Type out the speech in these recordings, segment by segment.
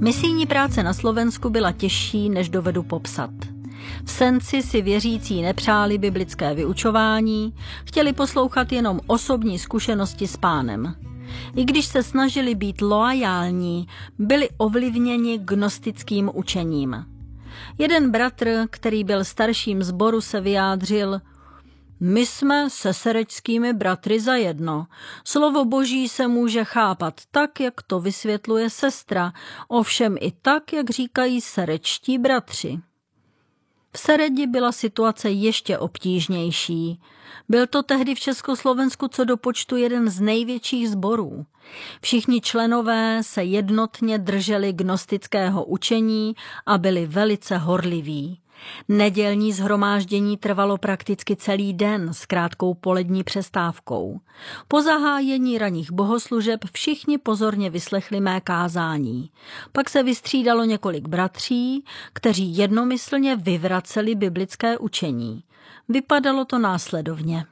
Misijní práce na Slovensku byla těžší, než dovedu popsat. V Senci si věřící nepřáli biblické vyučování, chtěli poslouchat jenom osobní zkušenosti s Pánem. I když se snažili být loajální, byli ovlivněni gnostickým učením. Jeden bratr, který byl starším sboru, se vyjádřil: My jsme se serečskými bratry zajedno. Slovo Boží se může chápat tak, jak to vysvětluje sestra, ovšem i tak, jak říkají serečtí bratři. V Seredi byla situace ještě obtížnější. Byl to tehdy v Československu co do počtu jeden z největších sborů. Všichni členové se jednotně drželi gnostického učení a byli velice horliví. Nedělní shromáždění trvalo prakticky celý den s krátkou polední přestávkou. Po zahájení ranních bohoslužeb všichni pozorně vyslechli mé kázání. Pak se vystřídalo několik bratří, kteří jednomyslně vyvraceli biblické učení. Vypadalo to následovně.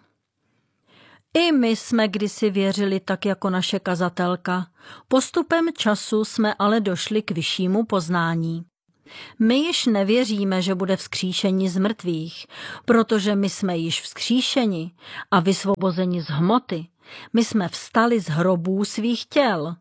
I my jsme kdysi věřili tak jako naše kazatelka. Postupem času jsme ale došli k vyššímu poznání. My již nevěříme, že bude vzkříšení z mrtvých, protože my jsme již vzkříšeni a vysvobozeni z hmoty. My jsme vstali z hrobů svých těl.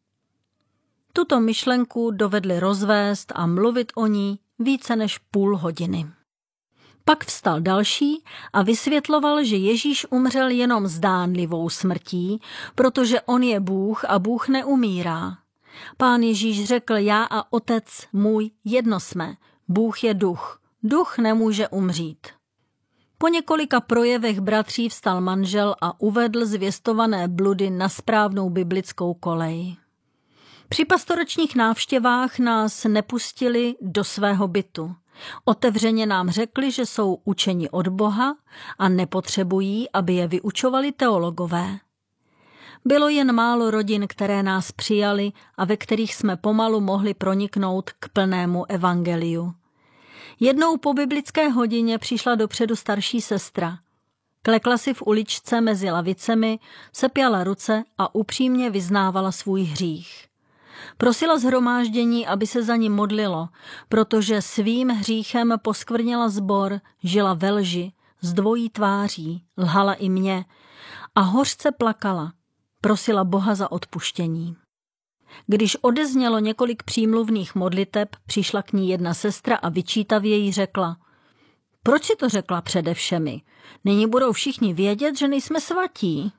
Tuto myšlenku dovedli rozvést a mluvit o ní více než půl hodiny. Pak vstal další a vysvětloval, že Ježíš umřel jenom zdánlivou smrtí, protože on je Bůh a Bůh neumírá. Pán Ježíš řekl: Já a Otec můj jedno jsme. Bůh je duch. Duch nemůže umřít. Po několika projevech bratří vstal manžel a uvedl zvěstované bludy na správnou biblickou kolej. Při pastoračních návštěvách nás nepustili do svého bytu. Otevřeně nám řekli, že jsou učeni od Boha a nepotřebují, aby je vyučovali teologové. Bylo jen málo rodin, které nás přijali a ve kterých jsme pomalu mohli proniknout k plnému evangeliu. Jednou po biblické hodině přišla dopředu starší sestra. Klekla si v uličce mezi lavicemi, sepjala ruce a upřímně vyznávala svůj hřích. Prosila shromáždění, aby se za ní modlilo, protože svým hříchem poskvrnila sbor, žila ve lži, s dvojí tváří, lhala i mě a hořce plakala. Prosila Boha za odpuštění. Když odeznělo několik přímluvných modliteb, přišla k ní jedna sestra a vyčítavě jí řekla: Proč si to řekla přede všemi? Nyní budou všichni vědět, že nejsme svatí.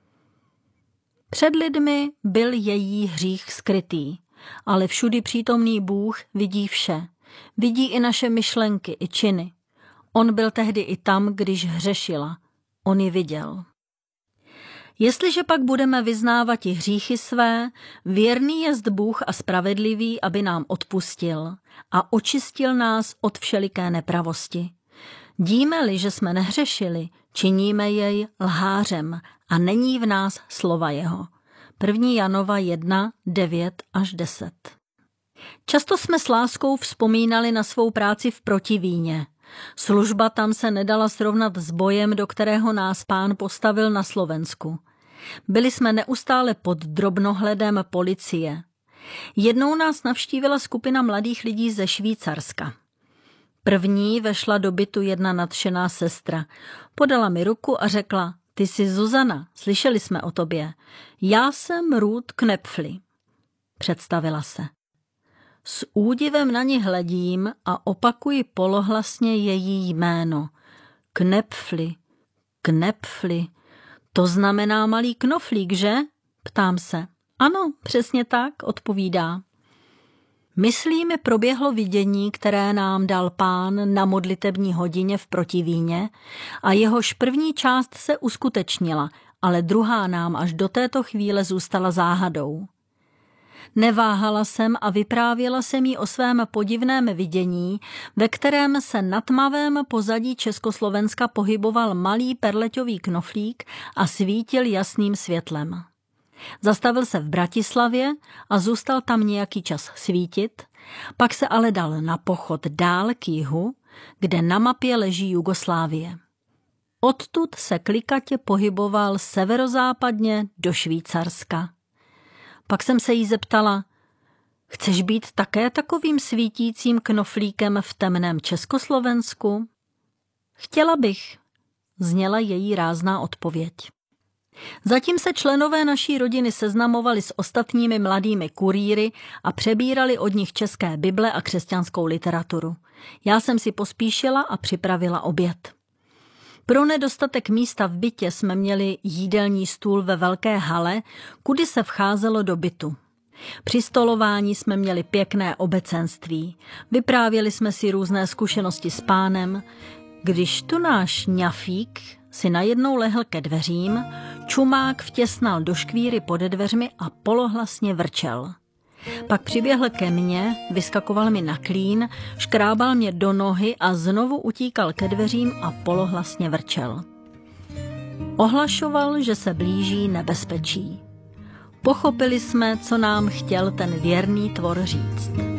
Před lidmi byl její hřích skrytý, ale všudy přítomný Bůh vidí vše. Vidí i naše myšlenky, i činy. On byl tehdy i tam, když hřešila. On ji viděl. Jestliže pak budeme vyznávat i hříchy své, věrný jest Bůh a spravedlivý, aby nám odpustil a očistil nás od všeliké nepravosti. Díme-li, že jsme nehřešili, činíme jej lhářem a není v nás slova jeho. 1. Janova 1, 9 až 10. Často jsme s láskou vzpomínali na svou práci v Protivíně. Služba tam se nedala srovnat s bojem, do kterého nás Pán postavil na Slovensku. Byli jsme neustále pod drobnohledem policie. Jednou nás navštívila skupina mladých lidí ze Švýcarska. První vešla do bytu jedna nadšená sestra. Podala mi ruku a řekla: Ty jsi Zuzana, slyšeli jsme o tobě. Já jsem Ruth Knepfli. Představila se. S údivem na ní hledím a opakuji polohlasně její jméno. Knepfli, Knepfli. To znamená malý knoflík, že? Ptám se. Ano, přesně tak, odpovídá. Myslím, proběhlo vidění, které nám dal Pán na modlitební hodině v Protivíně a jehož první část se uskutečnila, ale druhá nám až do této chvíle zůstala záhadou. Neváhala jsem a vyprávěla jsem jí o svém podivném vidění, ve kterém se na tmavém pozadí Československa pohyboval malý perleťový knoflík a svítil jasným světlem. Zastavil se v Bratislavě a zůstal tam nějaký čas svítit, pak se ale dal na pochod dál k jihu, kde na mapě leží Jugoslávie. Odtud se klikatě pohyboval severozápadně do Švýcarska. Pak jsem se jí zeptala: Chceš být také takovým svítícím knoflíkem v temném Československu? Chtěla bych, zněla její rázná odpověď. Zatím se členové naší rodiny seznamovali s ostatními mladými kurýry a přebírali od nich české Bible a křesťanskou literaturu. Já jsem si pospíšila a připravila oběd. Pro nedostatek místa v bytě jsme měli jídelní stůl ve velké hale, kudy se vcházelo do bytu. Při stolování jsme měli pěkné obecenství. Vyprávěli jsme si různé zkušenosti s Pánem, když tu náš ňafík si najednou lehl ke dveřím, čumák vtěsnal do škvíry pode dveřmi a polohlasně vrčel. Pak přiběhl ke mně, vyskakoval mi na klín, škrábal mě do nohy a znovu utíkal ke dveřím a polohlasně vrčel. Ohlašoval, že se blíží nebezpečí. Pochopili jsme, co nám chtěl ten věrný tvor říct.